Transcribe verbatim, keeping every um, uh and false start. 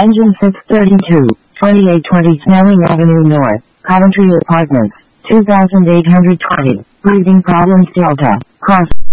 Engine six thirty-two, twenty-eight twenty Snelling Avenue North, Coventry Apartments, two thousand eight hundred twenty, breathing problems Delta, cross.